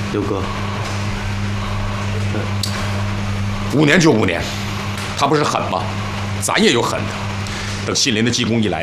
刘哥 ，5年就5年，他不是狠吗？咱也有狠的。等信林的济公一来